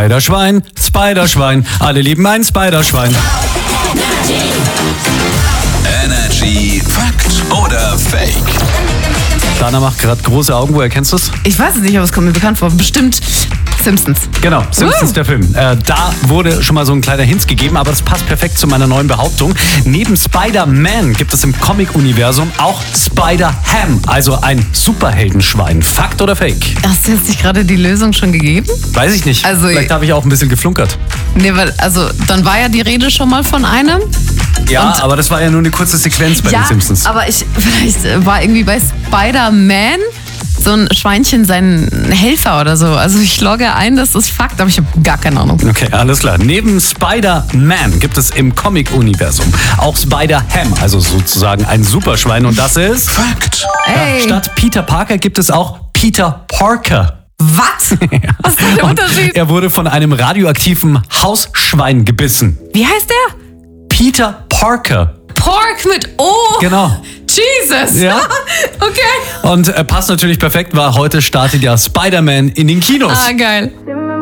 Spider-Schwein, Spider-Schwein, alle lieben ein Spider-Schwein. Energy Fakt oder Fake? Dana macht gerade große Augen, woher kennst du es? Ich weiß es nicht, aber es kommt mir bekannt vor. Bestimmt Simpsons. Genau, Simpsons, der Film. Da wurde schon mal so ein kleiner Hint gegeben, aber das passt perfekt zu meiner neuen Behauptung. Neben Spider-Man gibt es im Comic-Universum auch Spider-Ham, also ein Superheldenschwein. Fakt oder Fake? Hast du jetzt nicht gerade die Lösung schon gegeben? Weiß ich nicht. Also, Vielleicht habe ich auch ein bisschen geflunkert. Nee, weil, dann war ja die Rede schon mal von einem. Ja, aber das war ja nur eine kurze Sequenz bei den Simpsons. Aber vielleicht war irgendwie bei Spider-Man so ein Schweinchen sein Helfer oder so. Also ich logge ein, das ist Fakt, aber ich habe gar keine Ahnung. Okay, alles klar. Neben Spider-Man gibt es im Comic-Universum auch Spider-Ham, also sozusagen ein Superschwein, und das ist Fakt. Ey. Statt Peter Parker gibt es auch Peter Parker. Was? Was ist denn der Unterschied? Er wurde von einem radioaktiven Hausschwein gebissen. Wie heißt der? Peter Parker. Pork mit O. Genau. Jesus. Ja. Okay. Und passt natürlich perfekt, weil heute startet ja Spider-Man in den Kinos. Ah, geil.